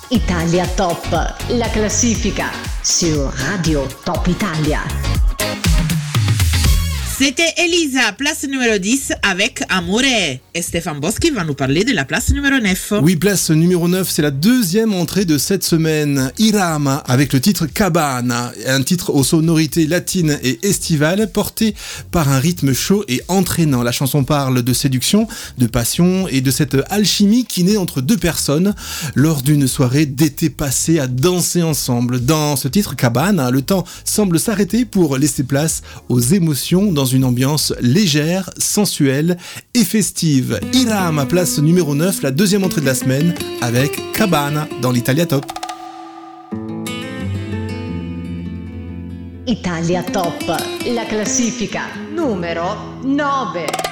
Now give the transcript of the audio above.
Italia Top, la classifica sur Radio Top Italia. C'était Elisa, place numéro 10 avec Amore. Et Stéphane Boschi va nous parler de la place numéro 9. Oui, place numéro 9, c'est la deuxième entrée de cette semaine. Irama, avec le titre Cabana, un titre aux sonorités latines et estivales, porté par un rythme chaud et entraînant. La chanson parle de séduction, de passion et de cette alchimie qui naît entre deux personnes lors d'une soirée d'été passée à danser ensemble. Dans ce titre Cabana, le temps semble s'arrêter pour laisser place aux émotions dans une ambiance légère, sensuelle et festive. Irama, place numéro 9, la deuxième entrée de la semaine avec Cabana dans l'Italia Top. Italia Top, la classifica numero 9.